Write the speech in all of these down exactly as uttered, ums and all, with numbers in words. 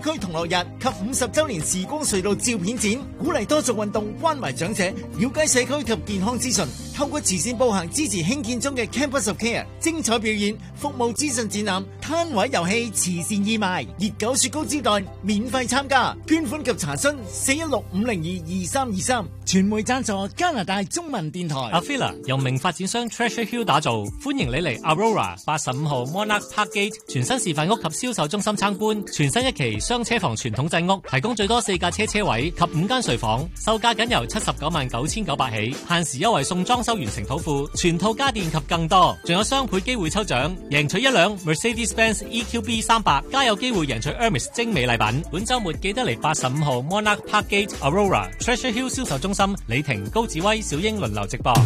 區同樂日及五十週年時光隧道照片展，鼓勵多做運動，關懷長者，了解社區及健康資訊。透過慈善步行支持興建中嘅 Campus of Care， 精彩表演、服務資訊展覽、攤位遊戲、慈善義賣、熱狗雪糕招待，免費參加。捐款及查詢四一六五零二二三二三。傳媒贊助加拿大中文電台。 Avila 由名發展商 Treasure Hill 打造，歡迎你嚟 Aurora 八十五號 Monarch Park Gate 全新示範屋及銷售中心參觀。全新一期雙車房傳統製屋，提供最多四架車車位及五間睡房，售價僅由七十九萬九千九百起，限時優惠送裝修完成土庫，全套家電及更多，仲有雙倍機會抽獎，贏取一輛 Mercedes-Benz E Q B 三百，加有機會贏取 Hermes 精美禮品。本週末記得嚟八十五號 Monarch Park Gate Aurora Treasure Hill 銷售中心，李婷、高志威、小英輪流直播。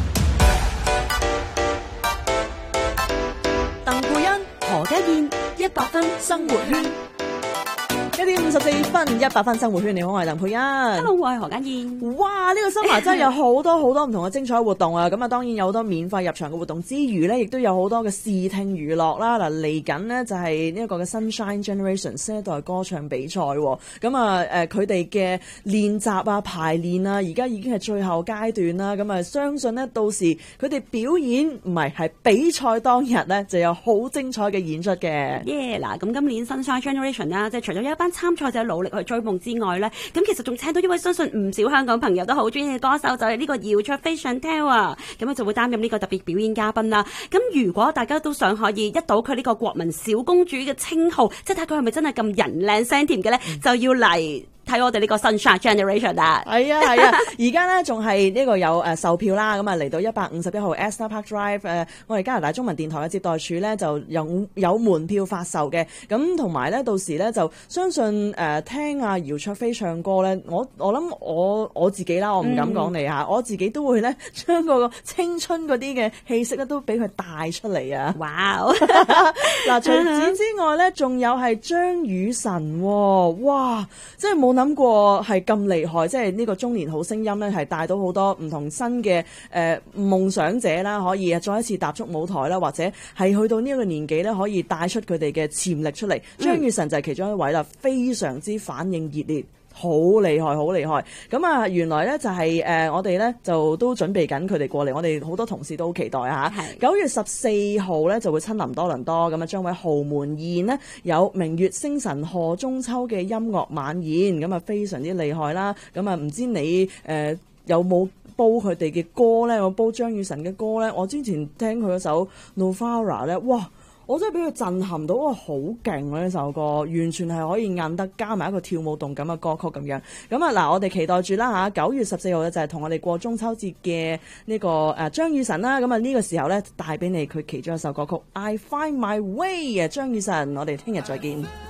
鄧佩欣、何家燕，一百分生活圈。一點五十四分，一百分生活圈。你好，我係鄧佩欣。 Hello， 我係何家燕。 哇！呢、這個新華真係有好多好多唔同嘅精彩活動啊！咁啊，當然有好多免費入場嘅活動之餘呢，亦都有好多嘅視聽娛樂啦。嗱，嚟緊呢就係呢一個嘅 Sunshine Generation 新一代歌唱比賽。咁啊，誒佢哋嘅練習啊、排練啊，而家已經係最後階段啦。咁啊，相信呢，到時佢哋表演唔係係比賽當日呢，就有好精彩嘅演出嘅。 耶！嗱，咁今年 Sunshine Generation 啦，即係除咗有一班參賽者努力去追夢之外咧，咁其實仲請到一位相信唔少香港朋友都好中意嘅歌手，就係、是、呢個姚焯菲 Chantel 啊，咁啊就會擔任呢個特別表演嘉賓啦。咁如果大家都想可以一睹佢呢個國民小公主嘅稱號，即係睇佢係咪真係咁人靚聲甜嘅咧，嗯、就要嚟睇我哋呢個 Sunshine Generation 啊！ 係啊係啊，而家咧仲係呢個有誒售票啦，咁啊嚟到一百五十一號 Astor Park Drive 誒，我哋加拿大中文電台嘅接待處咧就有有門票發售嘅，咁同埋咧到時咧就相信誒、呃、聽阿姚焯菲唱歌咧，我我諗我我自己啦，我唔敢講你嚇，嗯、我自己都會咧將個青春嗰啲嘅氣息咧都俾佢帶出嚟啊！ 哇！ 嗱，除此之外咧，仲有係張雨晨喎，哇！真係冇諗過係咁厲害，即係呢個中年好聲音咧，係帶到好多唔同新嘅誒夢想者啦，可以再一次踏足舞台啦，或者係去到呢個年紀咧，可以帶出佢哋嘅潛力出嚟。張雨晨就係其中一位啦，非常之反應熱烈。好厲害，好厲害！咁啊，原來咧就係、是、誒、呃，我哋咧就都準備緊佢哋過嚟，我哋好多同事都好期待嚇。九月十四號咧就會親臨多倫多，咁啊將會豪門宴呢，有明月星辰賀中秋嘅音樂晚宴，咁啊非常之厲害啦。咁啊唔知你誒、呃、有冇煲佢哋嘅歌咧？有煲張雨晨嘅歌咧？我之前聽佢嗰首 Novara 咧，哇！我真係俾佢震撼到，哇！好勁啊呢首歌，完全係可以硬得加埋一個跳舞動感嘅歌曲咁樣。咁啊嗱，我哋期待住啦嚇，九月十四號咧就係同我哋過中秋節嘅呢個誒張雨晨啦。咁啊呢個時候咧帶俾你佢其中一首歌曲《I Find My Way》啊，張雨晨，我哋聽日再見。